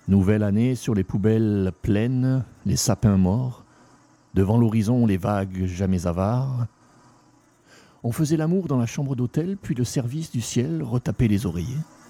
Nouvelle année sur les poubelles pleines, les sapins morts, devant l'horizon les vagues jamais avares. On faisait l'amour dans la chambre d'hôtel, puis le service du ciel retapait les oreillers.